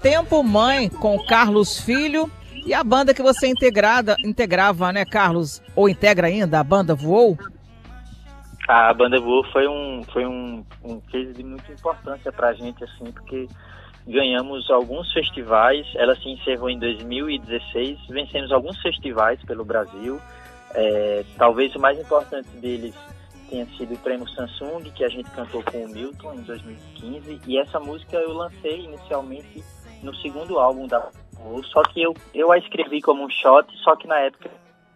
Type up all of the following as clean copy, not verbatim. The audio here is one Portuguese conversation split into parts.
Tempo Mãe, com Carlos Filho, e a banda que você integrava, né, Carlos? Ou integra ainda, a banda Voou? A banda Voou foi um case de muita importância pra gente, assim, porque ganhamos alguns festivais. Ela se encerrou em 2016, vencemos alguns festivais pelo Brasil. Talvez o mais importante deles tenha sido o Prêmio Samsung, que a gente cantou com o Milton em 2015, e essa música eu lancei inicialmente no segundo álbum da Voou, só que eu a escrevi como um shot, só que na época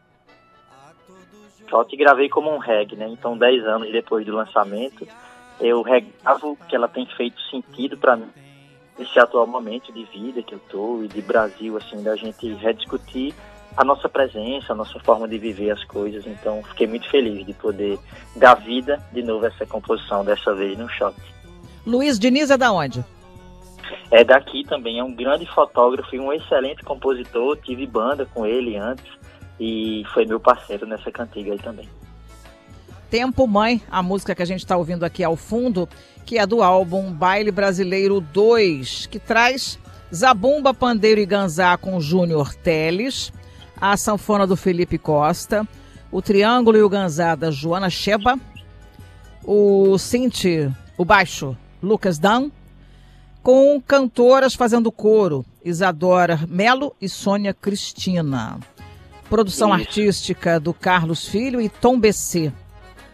shot gravei como um reggae, né? Então 10 anos depois do lançamento, eu regravo, que ela tem feito sentido para mim, esse atual momento de vida que eu tô e de Brasil, assim, da gente rediscutir a nossa presença, a nossa forma de viver as coisas. Então fiquei muito feliz de poder dar vida de novo a essa composição, dessa vez no shot. Luiz Diniz é da onde? É daqui também, é um grande fotógrafo e um excelente compositor. Tive banda com ele antes e foi meu parceiro nessa cantiga aí também. Tempo Mãe, a música que a gente está ouvindo aqui ao fundo, que é do álbum Baile Brasileiro 2, que traz zabumba, pandeiro e ganzá com Júnior Teles, a sanfona do Felipe Costa, o triângulo e o ganzá da Joana Sheba, o synth, o baixo, Lucas Dan, com cantoras fazendo coro, Isadora Melo e Sônia Cristina. Produção artística do Carlos Filho e Tom BC.